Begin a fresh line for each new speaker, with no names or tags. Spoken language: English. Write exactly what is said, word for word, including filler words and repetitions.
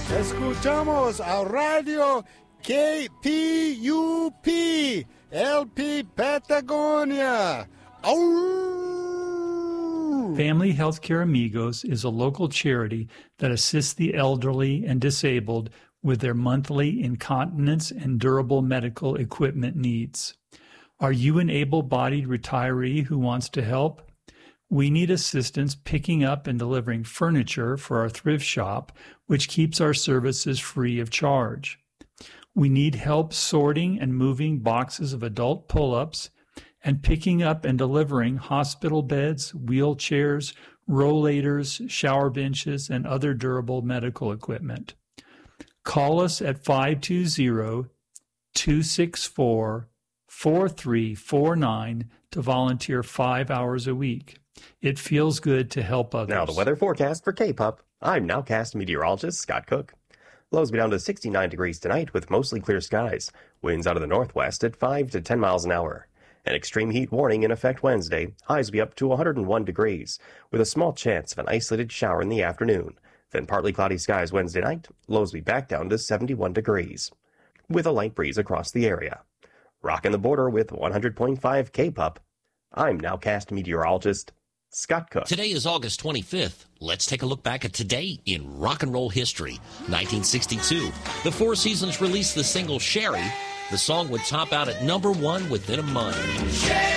Escuchamos a Radio K P U P, L P Patagonia. Ow!
Family Healthcare Amigos is a local charity that assists the elderly and disabled with their monthly incontinence and durable medical equipment needs. Are you an able-bodied retiree who wants to help? We need assistance picking up and delivering furniture for our thrift shop, which keeps our services free of charge. We need help sorting and moving boxes of adult pull-ups and picking up and delivering hospital beds, wheelchairs, rollators, shower benches, and other durable medical equipment. Call us at five two zero, two six four, four three four nine to volunteer five hours a week. It feels good to help others.
Now the weather forecast for K-Pup. I'm Nowcast meteorologist Scott Cook. Lows be down to sixty-nine degrees tonight with mostly clear skies. Winds out of the northwest at five to ten miles an hour. An extreme heat warning in effect Wednesday. Highs will be up to one hundred one degrees with a small chance of an isolated shower in the afternoon. Then partly cloudy skies Wednesday night. Lows will be back down to seventy-one degrees with a light breeze across the area. Rocking the border with one hundred point five K-Pup. I'm Nowcast meteorologist Scott Cook.
Today is August twenty-fifth. Let's take a look back at today in rock and roll history. nineteen sixty-two, the Four Seasons released the single Sherry. The song would top out at number one within a month.